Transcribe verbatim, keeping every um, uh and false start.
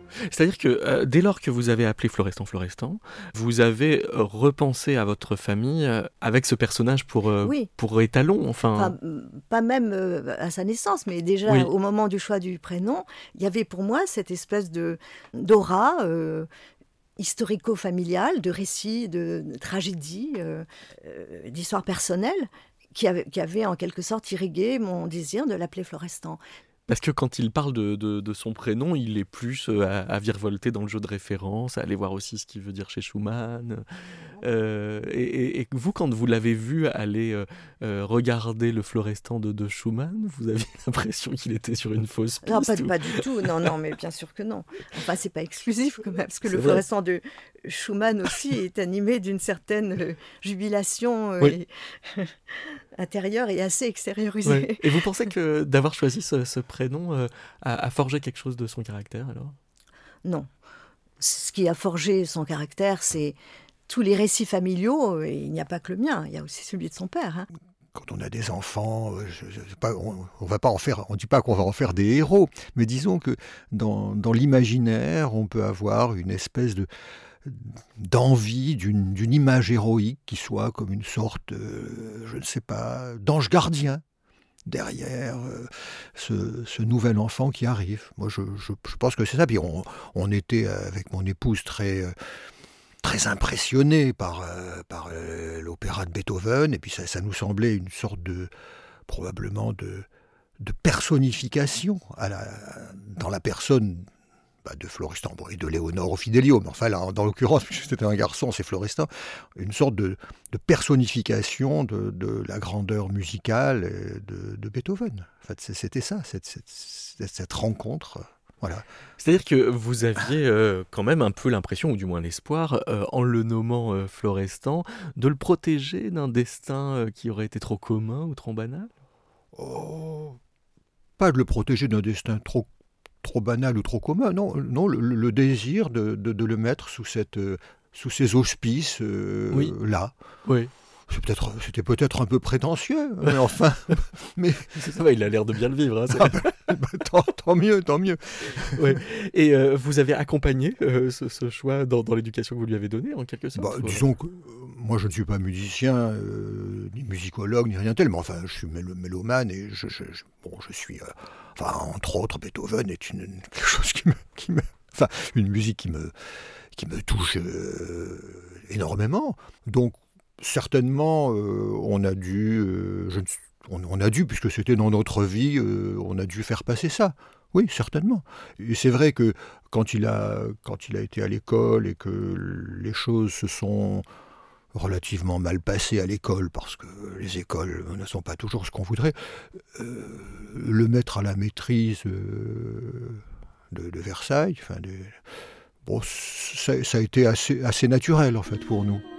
C'est-à-dire que euh, dès lors que vous avez appelé Florestan Florestan, vous avez euh, repensé à votre famille euh, avec ce personnage pour, euh, Oui, pour étalon, enfin... enfin, pas même euh, à sa naissance, mais déjà Oui, au moment du choix du prénom, il y avait pour moi cette espèce de d'aura euh, historico-familiale, de récits, de, de tragédies, euh, euh, d'histoires personnelles, qui avait, qui avait en quelque sorte irrigué mon désir de l'appeler Florestan. parce que quand il parle de, de, de son prénom, il est plus euh, à, à virevolter dans le jeu de référence, à aller voir aussi ce qu'il veut dire chez Schumann. Euh, et, et- et vous, quand vous l'avez vu aller euh, euh, regarder le Florestan de, de Schumann, vous aviez l'impression qu'il était sur une fausse Non, pas, piste ou... pas du tout. Non, non, mais bien sûr que non. Enfin, c'est pas exclusif quand même, parce que le C'est vrai. Florestan de Schumann aussi est animé d'une certaine euh, jubilation euh, Oui, et- intérieure et assez oui. extériorisée. Et vous pensez que d'avoir choisi ce, ce prénom euh, a, a forgé quelque chose de son caractère alors? Non. Ce qui a forgé son caractère, c'est tous les récits familiaux, et il n'y a pas que le mien, il y a aussi celui de son père, hein. Quand on a des enfants, euh, je, je- pas, on, on va pas en faire, on dit pas qu'on va en faire des héros, mais disons que dans, dans l'imaginaire, on peut avoir une espèce de d'envie d'une, d'une image héroïque qui soit comme une sorte, euh, je ne sais pas, d'ange gardien derrière euh, ce, ce nouvel enfant qui arrive. Moi, je, je, je pense que c'est ça. Puis on, on était avec mon épouse très euh, très impressionnés par, euh, par euh, l'opéra de Beethoven, et puis ça, ça nous semblait une sorte de, probablement de, de personnification à la, dans la personne bah, de Florestan, bon, et de Léonore au Fidelio, mais enfin là, dans l'occurrence, puisque c'était un garçon, c'est Florestan, une sorte de, de personnification de, de la grandeur musicale de, de Beethoven. En fait, c'était ça, cette, cette, cette, cette rencontre. Voilà. C'est-à-dire que vous aviez euh, quand même un peu l'impression, ou du moins l'espoir, euh, en le nommant euh, Florestan, de le protéger d'un destin euh, qui aurait été trop commun ou trop banal? Oh, pas de le protéger d'un destin trop trop banal ou trop commun, non, non le, le désir de, de, de le mettre sous, cette, euh, sous ces auspices Oui, euh, là. oui. C'est peut-être, c'était peut-être un peu prétentieux, mais enfin, mais Ça va, il a l'air de bien le vivre. Hein, c'est- ah ben, ben, tant, tant mieux, tant mieux. Ouais. Et euh, vous avez accompagné euh, ce, ce choix dans, dans l'éducation que vous lui avez donnée, en quelque Bah, sorte? ou- disons que euh, moi je ne suis pas musicien, euh, ni musicologue, ni rien tel, mais enfin je suis mélo- mélomane et je, je, je- bon, je suis, euh, enfin entre autres, Beethoven est une, une- quelque chose qui me, qui me, enfin une musique qui me, qui me touche euh, énormément. Donc certainement, euh, on a dû, euh, je ne suis- on, on a dû, puisque c'était dans notre vie, euh, on a dû faire passer ça. Oui, certainement. Et c'est vrai que quand il a, quand il a été à l'école et que les choses se sont relativement mal passées à l'école, parce que les écoles ne sont pas toujours ce qu'on voudrait, euh, le mettre à la maîtrise euh, de, de Versailles, enfin, de, bon, ça, ça a été assez, assez naturel en fait pour nous.